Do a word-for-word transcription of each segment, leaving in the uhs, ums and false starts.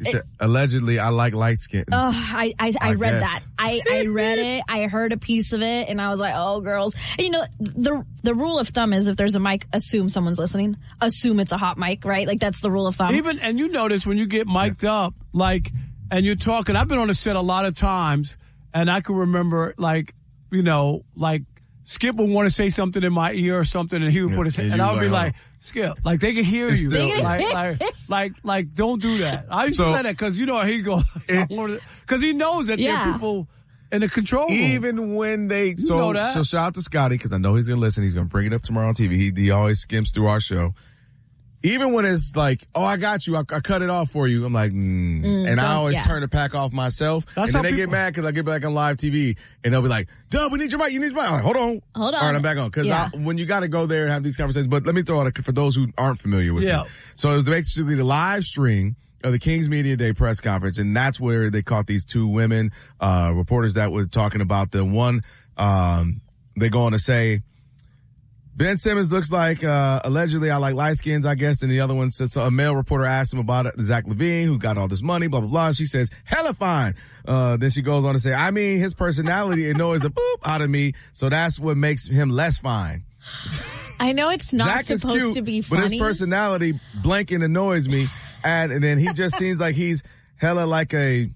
She said, allegedly, I like light skin. Oh, I I, I, I read guess. that. I, I read it. I heard a piece of it, and I was like, oh, girls. And, you know, the the rule of thumb is if there's a mic, assume someone's listening. Assume it's a hot mic, right? Like, that's the rule of thumb. Even and you notice when you get mic'd yeah. up, like, and you're talking. I've been on the set a lot of times, and I can remember, like, you know, like, Skip would want to say something in my ear or something, and he would yeah, put his hand, and I would be like, Skip, like, they can hear it's you. Still, like, like, like, like, don't do that. I used so, to say that because, you know, he go, because he knows that yeah. there are people in the control room. Even when they, you so, know that. so shout out to Scotty, because I know he's going to listen. He's going to bring it up tomorrow on T V. He, he always skims through our show. Even when it's like, oh, I got you, I, I cut it off for you. I'm like, mm. mm and I always yeah. turn the pack off myself. That's and then they people... get mad because I get back on live T V and they'll be like, Dub, we need your mic, you need your mic. I'm like, hold on. Hold on. All right, I'm back on. Because yeah. when you got to go there and have these conversations, but let me throw out a, for those who aren't familiar with yeah. it. So it was basically the live stream of the Kings Media Day press conference, and that's where they caught these two women, uh, reporters that were talking about the one, um, they go on to say, Ben Simmons looks like, uh, allegedly I like light skins, I guess. And the other one says, so a male reporter asked him about it, Zach LaVine, who got all this money, blah, blah, blah. And she says, hella fine. Uh, then she goes on to say, I mean, his personality annoys a boop out of me. So that's what makes him less fine. I know it's not Zach supposed is cute, to be funny. But his personality blanking annoys me. And, and then he just seems like he's hella like a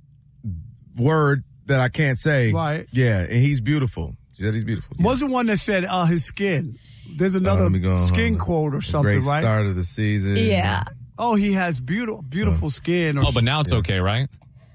word that I can't say. Right. Yeah. And he's beautiful. She said he's beautiful. Yeah. Was the one that said uh, his skin? There's another uh, go, skin uh, quote or something, great right? Start of the season. Yeah. Oh, he has beautiful, beautiful oh. skin. Or oh, but now it's yeah. okay, right?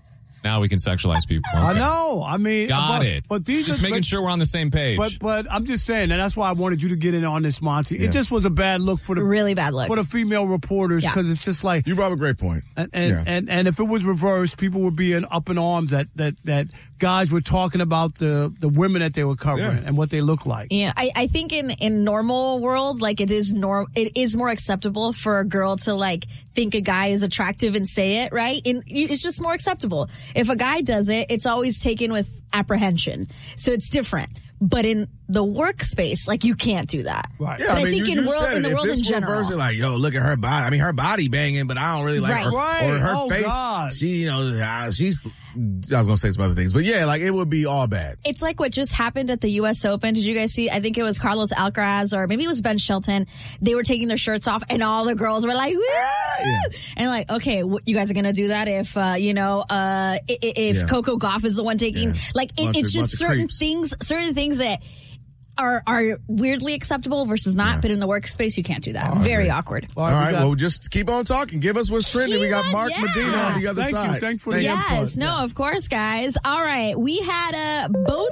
Now we can sexualize people. Okay. I know. I mean, got but, it. But these just are, making but, sure we're on the same page. But but I'm just saying, and that's why I wanted you to get in on this, Monty. Yeah. It just was a bad look for the really bad look for the female reporters because yeah. it's just like you brought up a great point. And and, yeah. and and if it was reversed, people would be in, up in arms that that that guys were talking about the the women that they were covering yeah. and what they look like. Yeah, I, I think in in normal world, like it is norm, it is more acceptable for a girl to like think a guy is attractive and say it, right? And it's just more acceptable. If a guy does it, it's always taken with apprehension. So it's different. But in the workspace, like, you can't do that. Right. Yeah, but I, I mean, think you, in, you world, in the if world this in general. Reverse, like, yo, look at her body. I mean, her body banging, but I don't really like right. her. Right. Or her oh, face. God. She, you know, uh, she's, I was going to say some other things. But yeah, like, it would be all bad. It's like what just happened at the U S Open. Did you guys see? I think it was Carlos Alcaraz or maybe it was Ben Shelton. They were taking their shirts off and all the girls were like, woo! Yeah. And like, okay, what, you guys are going to do that if, uh, you know, uh, if yeah. Coco Gauff is the one taking, yeah. like, it, it's of, just certain things, certain things that, Are are weirdly acceptable versus not, yeah. but in the workspace you can't do that. Right. Very awkward. All right, All right well, just keep on talking. Give us what's trending. We got Mark yeah. Medina on the other Thank side. Thank you. Thanks for the yes, input. no, yeah. of course, guys. All right, we had uh, both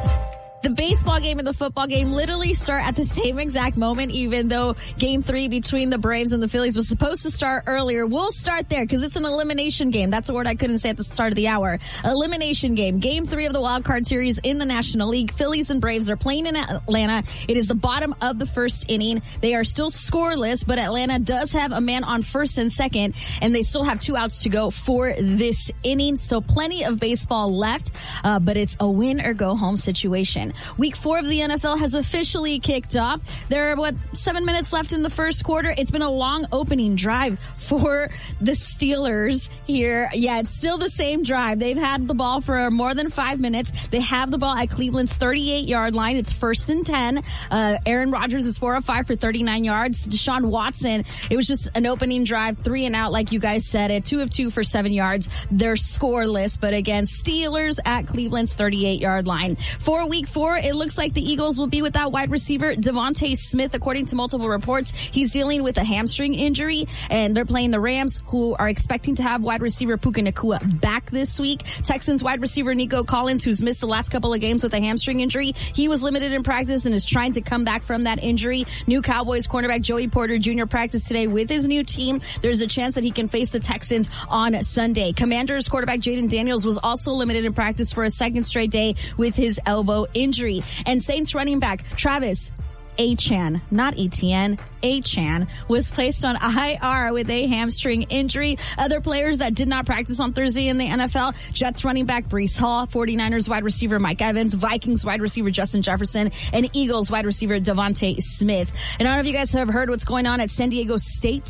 the baseball game and the football game literally start at the same exact moment, even though game three between the Braves and the Phillies was supposed to start earlier. We'll start there because it's an elimination game. That's a word I couldn't say at the start of the hour. Elimination game. Game three of the wild card series in the National League. Phillies and Braves are playing in Atlanta. It is the bottom of the first inning. They are still scoreless, but Atlanta does have a man on first and second, and they still have two outs to go for this inning. So plenty of baseball left, uh, but it's a win or go home situation. Week four of the N F L has officially kicked off. There are, what, seven minutes left in the first quarter. It's been a long opening drive for the Steelers here. Yeah, it's still the same drive. They've had the ball for more than five minutes. They have the ball at Cleveland's thirty-eight-yard line. It's first and ten. Uh, Aaron Rodgers is four of five for thirty-nine yards. Deshaun Watson, it was just an opening drive, three and out, like you guys said it. Two of two for seven yards. They're scoreless, but again, Steelers at Cleveland's thirty-eight-yard line. For week four, it looks like the Eagles will be without wide receiver Devontae Smith, according to multiple reports. He's dealing with a hamstring injury, and they're playing the Rams, who are expecting to have wide receiver Puka Nacua back this week. Texans wide receiver Nico Collins, who's missed the last couple of games with a hamstring injury, he was limited in practice and is trying to come back from that injury. New Cowboys cornerback Joey Porter Junior practiced today with his new team. There's a chance that he can face the Texans on Sunday. Commanders quarterback Jaden Daniels was also limited in practice for a second straight day with his elbow injury. And Saints running back Travis Achan, not Etienne, Achan, was placed on I R with a hamstring injury. Other players that did not practice on Thursday in the N F L, Jets running back Breece Hall, forty-niners wide receiver Mike Evans, Vikings wide receiver Justin Jefferson, and Eagles wide receiver Devontae Smith. And I don't know if you guys have heard what's going on at San Diego State.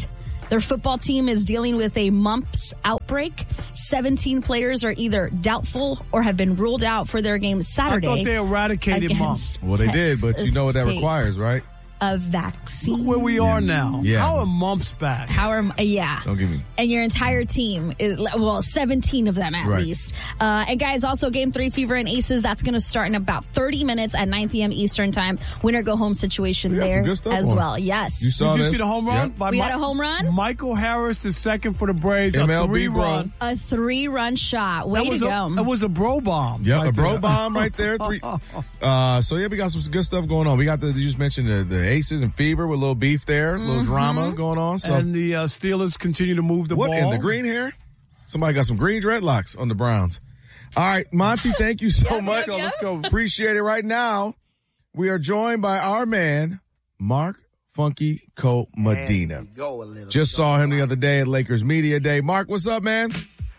Their football team is dealing with a mumps outbreak. seventeen players are either doubtful or have been ruled out for their game Saturday. I thought they eradicated mumps. Well, they did, but you know what that State. requires, right? A vaccine. Look where we are now. Yeah. How are mumps back? How are, yeah. Don't give me. And your entire team is, well, seventeen of them at Right. least. Uh, and guys, also game three, Fever and Aces, that's going to start in about thirty minutes at nine p.m. Eastern time. Winner go home situation We got some there good stuff as on. well. Yes. You saw Did you this? see the home run? Yep. By We Mi- had a home run? Michael Harris, the second for the Braves. M a L B three bro. run. A three run shot. Way That to was go. a, that was a bro bomb. Yep, right a bro there. bomb right there. Three. Uh, so yeah, we got some good stuff going on. We got the you just mentioned the, the Aces and Fever with a little beef there, a little drama going on. So And the uh, Steelers continue to move the what ball. in the green hair? Somebody got some green dreadlocks on the Browns. All right, Monty, thank you so Yep, much. yep, yep. Let's go. Appreciate it. Right now, we are joined by our man, Mark Funky Co Medina. Go a little. Just saw him the other day at Lakers Media Day. Mark, what's up, man?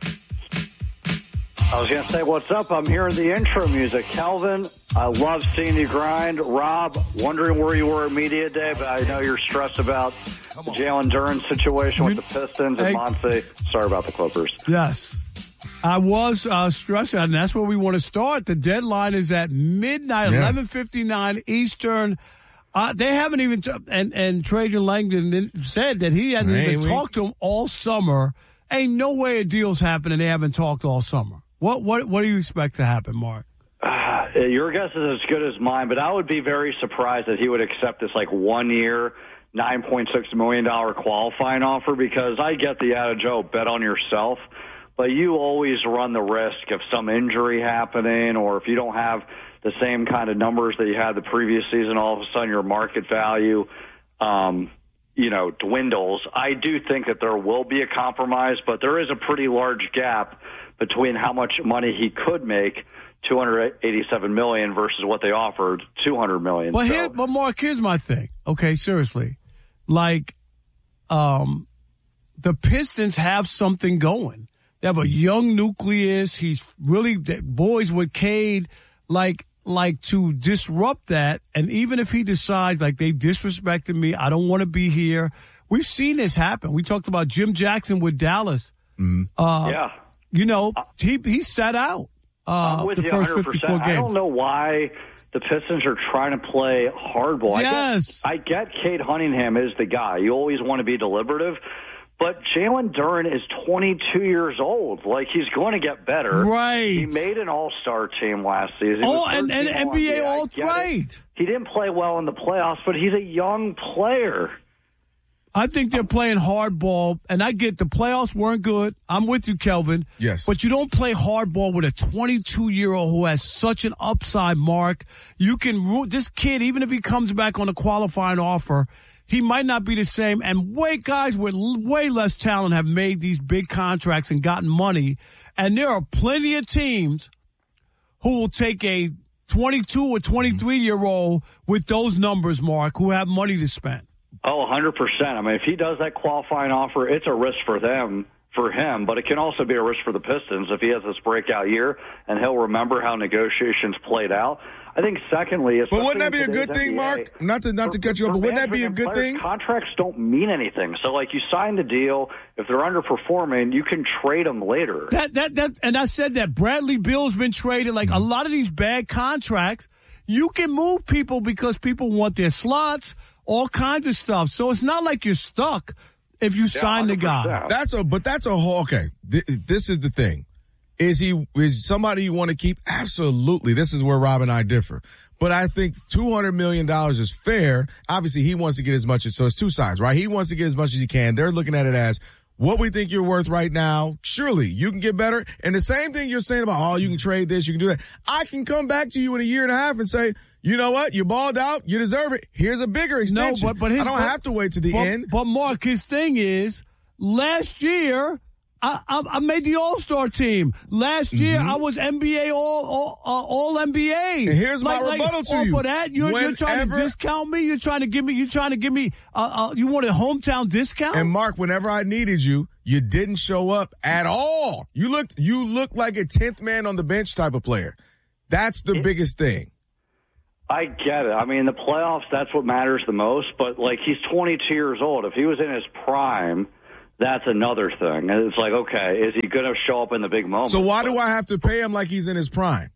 I was going to say, what's up? I'm hearing the intro music. Calvin, I love seeing you grind. Rob, wondering where you were at Media Day, but I know you're stressed about the Jalen Duren situation with the Pistons. Hey. And Monty, sorry about the Clippers. Yes. I was uh, stressed out, and that's where we want to start. The deadline is at midnight, Yeah. eleven fifty-nine Eastern. Uh, they haven't even, t- and, and Trajan Langdon said that he hadn't Hey, even we- talked to him all summer. Ain't no way a deal's happening. They haven't talked all summer. What what what do you expect to happen, Mark? Uh, your guess is as good as mine, but I would be very surprised that he would accept this like one-year, nine point six million dollars qualifying offer, because I get the adage, oh, bet on yourself, but you always run the risk of some injury happening, or if you don't have the same kind of numbers that you had the previous season, all of a sudden your market value, um, you know, dwindles. I do think that there will be a compromise, but there is a pretty large gap between how much money he could make, two hundred eighty-seven million dollars, versus what they offered, two hundred million But dollars. here, So, but Mark, here's my thing. Okay, seriously, like, um, the Pistons have something going. They have a young nucleus. He's really boys with Cade, like, like to disrupt that. And even if he decides like they disrespected me, I don't want to be here. We've seen this happen. We talked about Jim Jackson with Dallas. Mm-hmm. Uh, yeah. You know, he he sat out uh, I'm with the you first one hundred fifty-four percent. I don't games. know why the Pistons are trying to play hardball. Yes. I get, I get Cade Cunningham is the guy. You always want to be deliberative. But Jalen Duren is twenty-two years old. Like, he's going to get better. Right. He made an all-star team last season. He Oh, was and, and thirteen N B A all-N B A. I all get it. right. He didn't play well in the playoffs, but he's a young player. I think they're playing hardball, and I get the playoffs weren't good. I'm with you, Kelvin. Yes. But you don't play hardball with a twenty-two-year-old who has such an upside, Mark. You can ru- this kid, even if he comes back on a qualifying offer, he might not be the same. And way guys with l- way less talent have made these big contracts and gotten money. And there are plenty of teams who will take a twenty-two or twenty-three-year-old with those numbers, Mark, who have money to spend. Oh, one hundred percent. I mean, if he does that qualifying offer, it's a risk for them, for him, but it can also be a risk for the Pistons if he has this breakout year and he'll remember how negotiations played out. I think secondly, But wouldn't that be a especially in good today's thing, N B A, Mark? Not to not to for- cut you off, for but wouldn't that be a management good and players, thing? Contracts don't mean anything. So, like, you sign the deal. If they're underperforming, you can trade them later. That that that and I said that Bradley Bill's been traded. Like a lot of these bad contracts, you can move people because people want their slots, all kinds of stuff. So it's not like you're stuck if you sign the guy. one hundred percent. That's a, but that's a whole, okay. Th- this is the thing. Is he, is somebody you want to keep? Absolutely. This is where Rob and I differ. But I think two hundred million dollars is fair. Obviously, he wants to get as much as, so it's two sides, right? He wants to get as much as he can. They're looking at it as what we think you're worth right now. Surely you can get better. And the same thing you're saying about, oh, you can trade this, you can do that. I can come back to you in a year and a half and say, you know what? You balled out. You deserve it. Here's a bigger extension. No, but, but his, I don't but, have to wait to the but, end. But Mark, his thing is, last year, I, I, I made the All-Star team. Last year, Mm-hmm. I was N B A All All, uh, all N B A. And here's my like, rebuttal like, to off you. of that, you're, you're trying to Whenever- discount me. You're trying to give me. You're trying to give me. Uh, uh, you want a hometown discount? And Mark, whenever I needed you, you didn't show up at all. You looked, you looked like a tenth man on the bench type of player. That's the biggest thing. I get it. I mean, the playoffs, that's what matters the most. But, like, he's twenty-two years old. If he was in his prime, that's another thing. And it's like, okay, is he going to show up in the big moments? So why do I have to pay him like he's in his prime?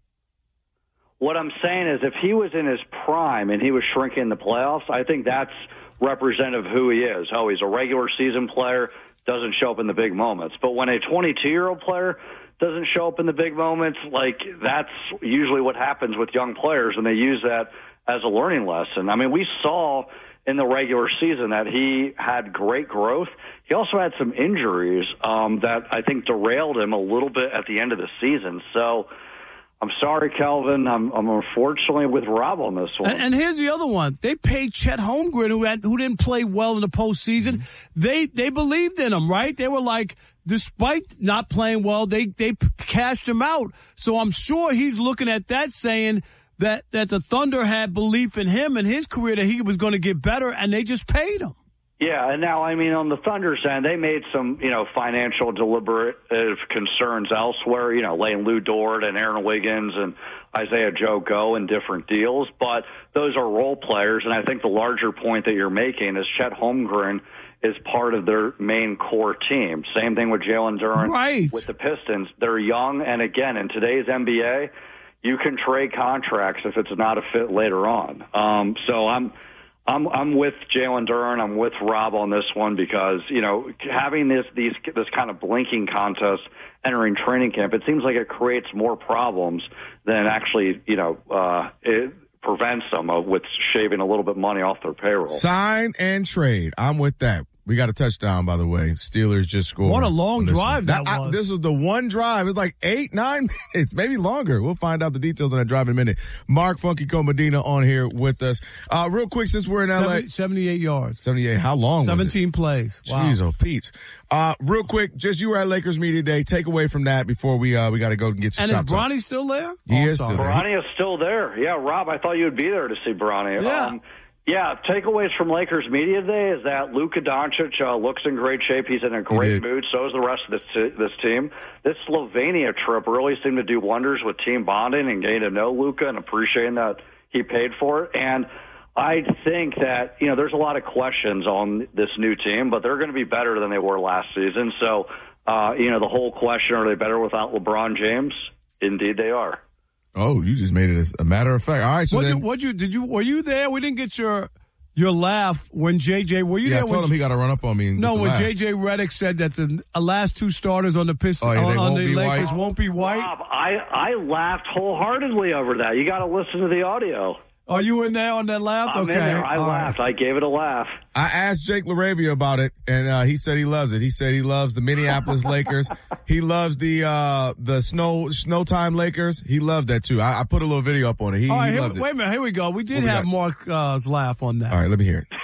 What I'm saying is if he was in his prime and he was shrinking in the playoffs, I think that's representative of who he is. Oh, he's a regular season player, doesn't show up in the big moments. But when a twenty-two-year-old player doesn't show up in the big moments, like that's usually what happens with young players, and they use that as a learning lesson. I mean, we saw in the regular season that he had great growth. He also had some injuries um, that I think derailed him a little bit at the end of the season. So I'm sorry, Kelvin. I'm, I'm unfortunately with Rob on this one. And, and here's the other one. They paid Chet Holmgren, who had, who didn't play well in the postseason. They they believed in him, right? They were like, despite not playing well, they they cashed him out. So I'm sure he's looking at that saying that, that the Thunder had belief in him and his career that he was going to get better, and they just paid him. Yeah, and now, I mean, on the Thunder's end, they made some, you know, financial deliberative concerns elsewhere, you know, laying Lou Dort and Aaron Wiggins and Isaiah Joe Go in different deals, but those are role players, and I think the larger point that you're making is Chet Holmgren is part of their main core team. Same thing with Jalen Duren right. with the Pistons. They're young, and again, in today's N B A, you can trade contracts if it's not a fit later on. Um, so I'm I'm I'm with Jalen Duren. I'm with Rob on this one because, you know, having this these this kind of blinking contest entering training camp, it seems like it creates more problems than actually, you know, uh, it prevents them of, with shaving a little bit of money off their payroll. Sign and trade. I'm with that. We got a touchdown, by the way. Steelers just scored. What a long drive one. that I, was. This was the one drive. It's like eight, nine minutes, maybe longer. We'll find out the details on that drive in a minute. Mark Funky Medina on here with us. Uh, real quick, since we're in L A. seventy-eight yards. seventy-eight. How long was it? seventeen plays. Wow. Jeez, oh, Pete. Uh, real quick, just you were at Lakers Media Day. Take away from that before we, uh, we got to go and get some And is shop talk. Bronny still there? He oh, is still there. Bronny is still there. Yeah, Rob, I thought you would be there to see Bronny. Yeah. Um, Yeah, takeaways from Lakers Media Day is that Luka Doncic uh, looks in great shape. He's in a great mood. So is the rest of this, t- this team. This Slovenia trip really seemed to do wonders with team bonding and getting to know Luka and appreciating that he paid for it. And I think that, you know, there's a lot of questions on this new team, but they're going to be better than they were last season. So, uh, you know, the whole question, are they better without LeBron James? Indeed they are. Oh, you just made it as a matter of fact. All right, so What'd then. you, what'd you, did you, were you there? We didn't get your, your laugh when J J, were you yeah, there? I told when, him he got to run up on me. And no, get the when laugh. J J Redick said that the uh, last two starters on the Pistons, Oh, yeah, on, they on won't the be Lakers white? won't be white. Rob, I, I laughed wholeheartedly over that. You got to listen to the audio. Are you in there on that laugh? I'm okay. in there. I All laughed. right. I gave it a laugh. I asked Jake LaRavia about it, and uh, he said he loves it. He said he loves the Minneapolis Lakers. He loves the uh, the snow Snowtime Lakers. He loved that too. I, I put a little video up on it. He, All right, he here, loved it. wait a minute. Here we go. We did What we have got? Mark's uh, laugh on that. All right, let me hear it.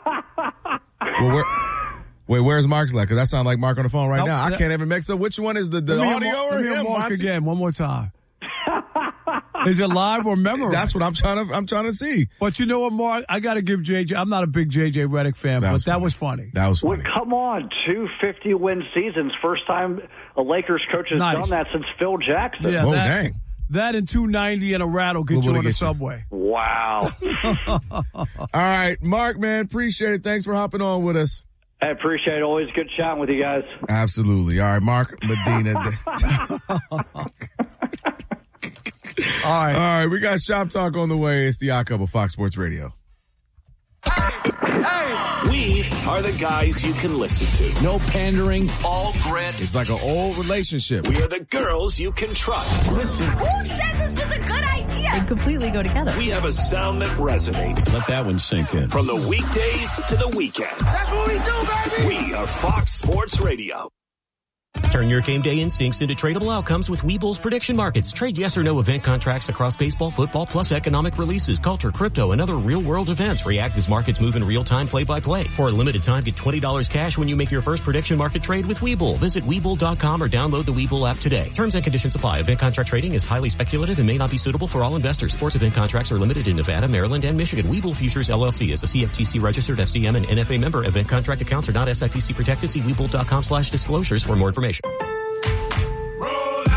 well, where, wait, where's Mark's laugh? Because that sounds like Mark on the phone right Nope, now. I that- can't even mix up which one is the, the Let me hear audio Mar- or let me hear him. Mark Monty? again, one more time. Is it live or memorized? That's what I'm trying to. I'm trying to see. But you know what, Mark? I got to give J J. I'm not a big J J Redick fan, That but was that funny. was funny. That was Well, funny. come on, two fifty-win seasons. First time a Lakers coach has Nice. done that since Phil Jackson. Yeah, Oh, that, dang. that and two ninety and a rattle get What you would on it the get you? subway. Wow. All right, Mark, man, appreciate it. Thanks for hopping on with us. I appreciate it. Always good chatting with you guys. Absolutely. All right, Mark Medina. All right. All right, we got Shop Talk on the way. It's the Odd Couple, Fox Sports Radio. We are the guys you can listen to. No pandering. All grit. It's like an old relationship. We are the girls you can trust. Listen. Who said this was a good idea? They completely go together. We have a sound that resonates. Let that one sink in. From the weekdays to the weekends. That's what we do, baby. We are Fox Sports Radio. Turn your game day instincts into tradable outcomes with Webull's prediction markets. Trade yes or no event contracts across baseball, football, plus economic releases, culture, crypto, and other real-world events. React as markets move in real time, play-by-play. For a limited time, get twenty dollars cash when you make your first prediction market trade with Webull. Visit Webull dot com or download the Webull app today. Terms and conditions apply. Event contract trading is highly speculative and may not be suitable for all investors. Sports event contracts are limited in Nevada, Maryland, and Michigan. Webull Futures L L C is a C F T C registered F C M and N F A member. Event contract accounts are not S I P C protected. See Webull dot com slash disclosures for more information.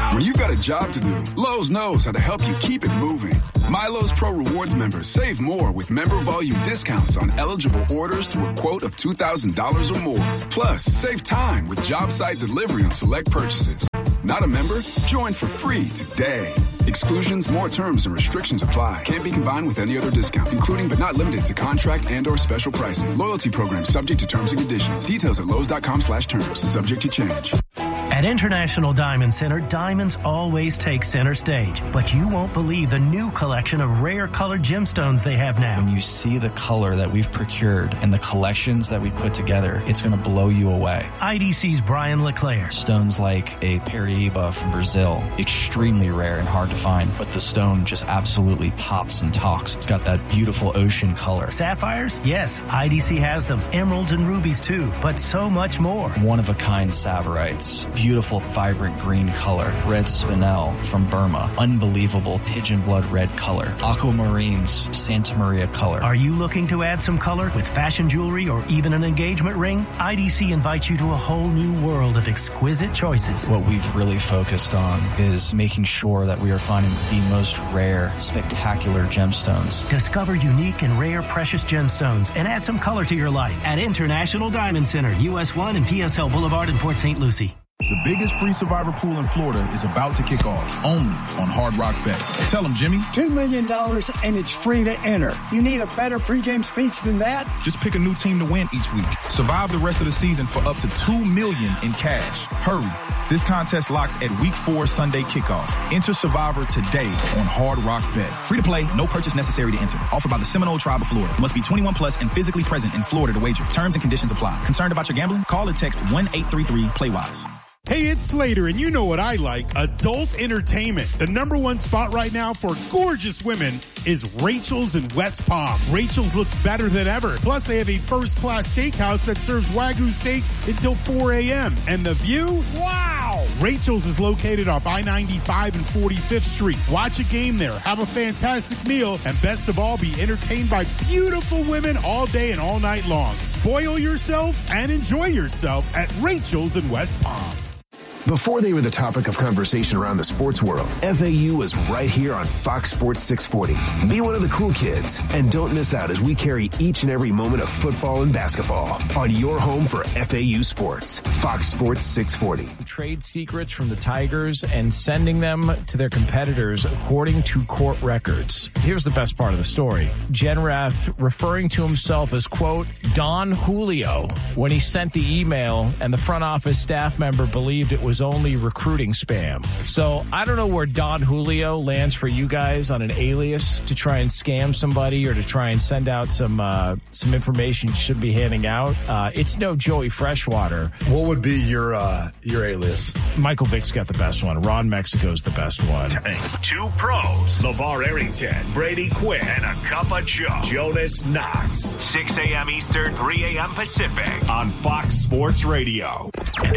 When you've got a job to do, Lowe's knows how to help you keep it moving. MyLowe's Pro Rewards members save more with member volume discounts on eligible orders through a quote of two thousand dollars or more. Plus, save time with job site delivery on select purchases. Not a member? Join for free today. Exclusions, more terms, and restrictions apply. Can't be combined with any other discount, including but not limited to contract and or special pricing. Loyalty program subject to terms and conditions. Details at Lowe's.com slash terms. Subject to change. At International Diamond Center, diamonds always take center stage. But you won't believe the new collection of rare colored gemstones they have now. When you see the color that we've procured and the collections that we put together, it's going to blow you away. I D C's Brian LeClaire. Stones like a Paraíba from Brazil, extremely rare and hard to find, but the stone just absolutely pops and talks. It's got that beautiful ocean color. Sapphires? Yes, I D C has them. Emeralds and rubies too, but so much more. One-of-a-kind Saverites. Beautiful, vibrant green color. Red Spinel from Burma. Unbelievable pigeon blood red color. Aquamarines, Santa Maria color. Are you looking to add some color with fashion jewelry or even an engagement ring? I D C invites you to a whole new world of exquisite choices. What we've really focused on is making sure that we are finding the most rare, spectacular gemstones. Discover unique and rare precious gemstones and add some color to your life at International Diamond Center, U S one and P S L Boulevard in Port Saint Lucie. The biggest free Survivor pool in Florida is about to kick off, only on Hard Rock Bet. Tell them, Jimmy. Two million dollars and it's free to enter. You need a better pregame speech than that? Just pick a new team to win each week. Survive the rest of the season for up to two million dollars in cash. Hurry. This contest locks at week four Sunday kickoff. Enter Survivor today on Hard Rock Bet. Free to play, no purchase necessary to enter. Offered by the Seminole Tribe of Florida. Must be twenty-one plus and physically present in Florida to wager. Terms and conditions apply. Concerned about your gambling? Call or text one eight three three play wise. Hey, it's Slater, and you know what I like. Adult entertainment. The number one spot right now for gorgeous women is Rachel's in West Palm. Rachel's looks better than ever. Plus, they have a first-class steakhouse that serves Wagyu steaks until four a.m. And the view? Wow! Rachel's is located off I ninety-five and forty-fifth Street. Watch a game there, have a fantastic meal, and best of all, be entertained by beautiful women all day and all night long. Spoil yourself and enjoy yourself at Rachel's in West Palm. Before they were the topic of conversation around the sports world, F A U was right here on Fox Sports six forty. Be one of the cool kids, and don't miss out as we carry each and every moment of football and basketball on your home for F A U sports. Fox Sports six forty. Trade secrets from the Tigers and sending them to their competitors according to court records. Here's the best part of the story. Genrath referring to himself as, quote, Don Julio when he sent the email, and the front office staff member believed it was was only recruiting spam. So I don't know where Don Julio lands for you guys on an alias to try and scam somebody or to try and send out some uh, some information you should be handing out. Uh, it's no Joey Freshwater. What would be your uh, your alias? Michael Vick's got the best one. Ron Mexico's the best one. Two pros, LeVar Arrington, Brady Quinn, and a cup of Joe, Jonas Knox. six a.m. Eastern, three a.m. Pacific on Fox Sports Radio.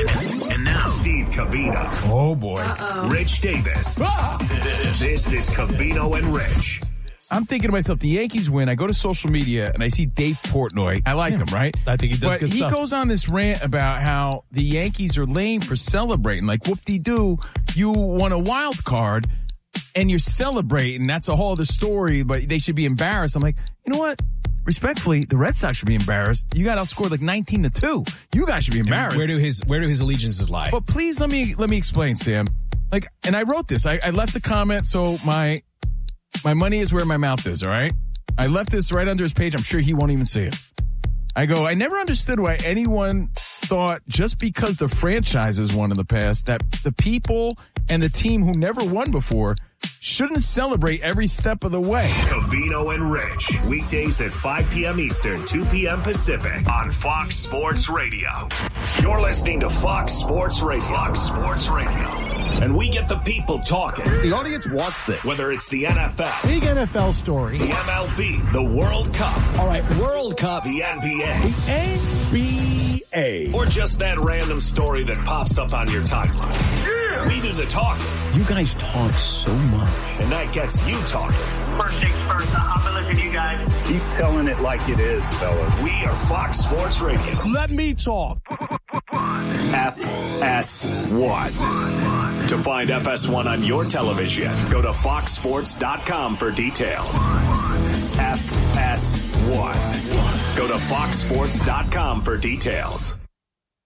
And now, Steve Covino. Oh, boy. Uh-oh. Rich Davis. Ah! This is Covino and Rich. I'm thinking to myself, the Yankees win. I go to social media and I see Dave Portnoy. I like yeah. him, right? I think he does but good he stuff. goes on this rant about how the Yankees are lame for celebrating. Like, whoop-de-doo, you won a wild card and you're celebrating. That's a whole other story, but they should be embarrassed. I'm like, you know what? Respectfully, the Red Sox should be embarrassed. You got outscored like nineteen to two. You guys should be embarrassed. And where do his where do his allegiances lie? But please let me let me explain, Sam. Like, and I wrote this. I, I left the comment, so my my money is where my mouth is. All right. I left this right under his page. I'm sure he won't even see it. I go, I never understood why anyone thought just because the franchises won in the past that the people and the team who never won before shouldn't celebrate every step of the way. Covino and Rich, weekdays at five p.m. Eastern, two p.m. Pacific on Fox Sports Radio. You're listening to Fox Sports Radio. Fox Sports Radio. And we get the people talking. The audience wants this. Whether it's the N F L. Big N F L story. The M L B. The World Cup. All right, World Cup. The N B A. The N B A. Or just that random story that pops up on your timeline. Yeah. We do the talking. You guys talk so much. And that gets you talking. First things first, I'm going to listen to you guys. Keep telling it like it is, fellas. We are Fox Sports Radio. Let me talk. F S one. To find F S one on your television, go to fox sports dot com for details. F S one. Go to fox sports dot com for details.